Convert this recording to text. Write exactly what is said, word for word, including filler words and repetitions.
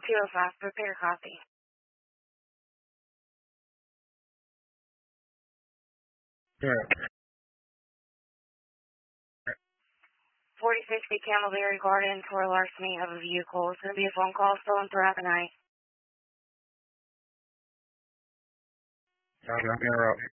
two oh five, prepare copy. Yeah. forty sixty Camelberry Garden for a larceny of a vehicle. It's going to be a phone call stolen throughout the night. I'm going to interrupt.